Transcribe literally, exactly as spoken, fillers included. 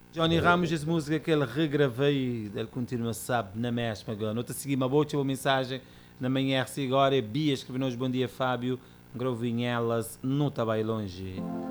Johnny Ramos, essa música que ele regravei, ele continua, sabe, na mesma agora. Não te segui uma boa, uma mensagem na manhã R C agora, Bia escreveu-nos bom dia, Fábio, Grovinhelas, não está bem longe.